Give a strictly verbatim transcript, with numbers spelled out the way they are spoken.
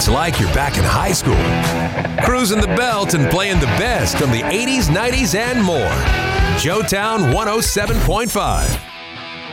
It's like you're back in high school, cruising the belt and playing the best from the eighties, nineties, and more. Joetown one oh seven point five.